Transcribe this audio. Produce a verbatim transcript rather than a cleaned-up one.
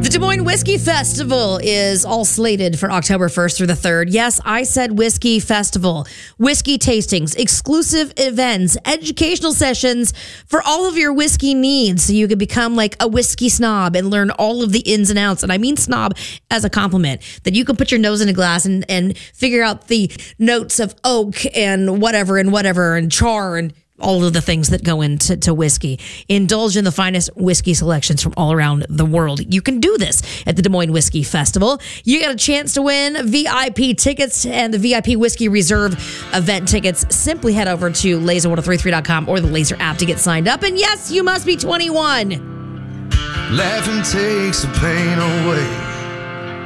The Des Moines Whiskey Festival is all slated for October first through the third. Yes, I said Whiskey Festival. Whiskey tastings, exclusive events, educational sessions for all of your whiskey needs so you can become like a whiskey snob and learn all of the ins and outs. And I mean snob as a compliment, that you can put your nose in a glass and, and figure out the notes of oak and whatever and whatever and char and all of the things that go into to whiskey. Indulge in the finest whiskey selections from all around the world. You can do this at the Des Moines Whiskey Festival. You got a chance to win V I P tickets and the V I P Whiskey Reserve event tickets. Simply head over to laser one oh three three dot com or the Laser app to get signed up. And yes, you must be twenty-one. Laughing takes the pain away.